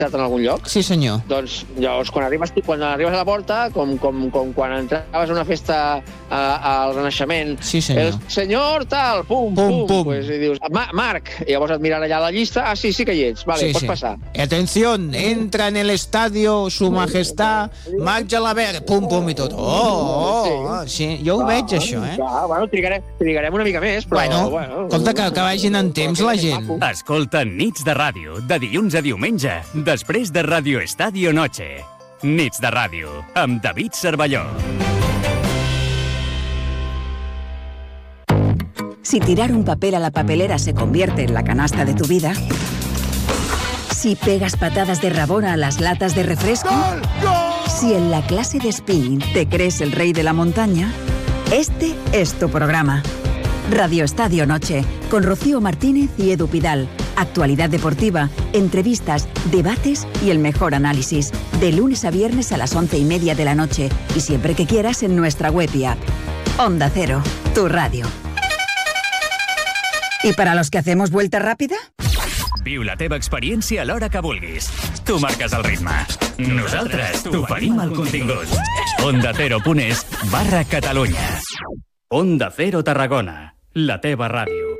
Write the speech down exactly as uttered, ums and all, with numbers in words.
en algun lloc? Sí, senyor. Doncs llavors, quan arribes, quan arribes a la porta, com, com, com quan entraves a una festa a, al Renaixement, sí, senyor. El senyor tal, pum, pum, pum, pum. Pues, i dius, Ma Marc, i llavors et miren allà a la llista, ah, sí, sí que hi ets, vale, sí, pots sí. passar. Atención, entra en el estadio su majestad Marc Gelabert, pum, pum i tot. Oh, oh, oh, sí, jo ho veig, això, eh? Clar, bueno, trigarem, trigarem una mica més, però... Bueno, bueno escolta, que, que vagin en temps la gent. Escolta Nits de Ràdio, de dilluns a diumenge, després de Radio Estadio Noche. Nits de Ràdio, amb David Cervelló. Si tirar un papel a la papelera se convierte en la canasta de tu vida, si pegas patadas de rabona a las latas de refresco, ¡gol, gol! Si en la clase de spinning te crees el rey de la montaña, este es tu programa. Radio Estadio Noche, con Rocío Martínez y Edu Pidal. Actualidad deportiva, entrevistas, debates y el mejor análisis. De lunes a viernes a las once y media de la noche y siempre que quieras en nuestra web y app. Onda Cero, tu radio. ¿Y para los que hacemos vuelta rápida? Viu la teva experiència a l'hora que vulguis. Tu marques el ritme. Nosaltres t'oferim el contingut. Onda Cero punt es barra Catalunya. Onda Cero Tarragona, la teva ràdio.